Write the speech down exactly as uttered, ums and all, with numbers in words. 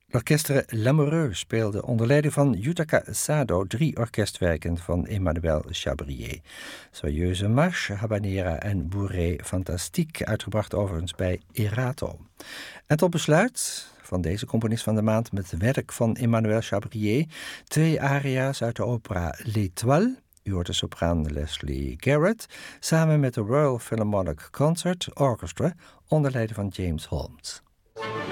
L'Orchestre Lamoureux speelde onder leiding van Yutaka Sado drie orkestwerken van Emmanuel Chabrier. Soyeuse Marche, Habanera en Bourrée Fantastique, uitgebracht overigens bij Erato. En tot besluit van deze componist van de maand met werk van Emmanuel Chabrier, twee aria's uit de opera L'Étoile. U hoort de sopraan Leslie Garrett, samen met de Royal Philharmonic Concert Orchestra, onder leiding van James Holmes.